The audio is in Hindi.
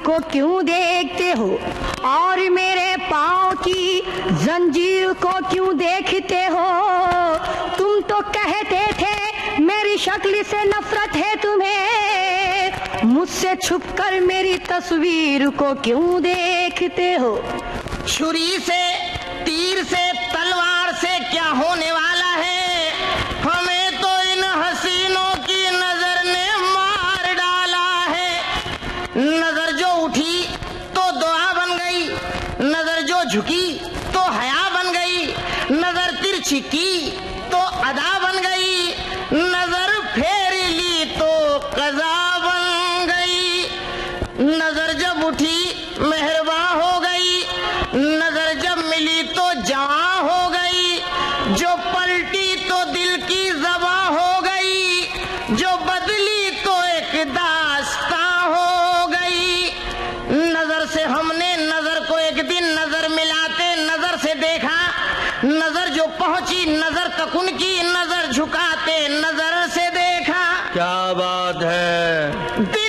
को क्यों देखते हो और मेरे पाँव की जंजीर को क्यों देखते हो? तुम तो कहते थे मेरी शक्ल से नफरत है तुम्हें, मुझसे छुपकर मेरी तस्वीर को क्यों देखते हो? छुरी से, तीर से, तलवार से क्या होने वाला है? हमें तो इन हसीनों की नजर ने मार डाला है। नजर जो उठी तो दुआ बन गई, नजर जो झुकी तो हया बन गई, नजर तिरछी की तो अदा बन गई, नजर फेर ली तो कज़ा बन गई। नजर जब उठी मेहरबान हो गई, नजर जब मिली तो जवां हो गई, जो पलटी तो दिल की ज़बां हो गई, जो बदली तो एक दास्तां हो गई। नजर से हमने नजर को एक दिन नजर मिलाते नजर से देखा, नजर जो पहुंची नजर तक उनकी, नजर झुकाते नजर से देखा। क्या बात है।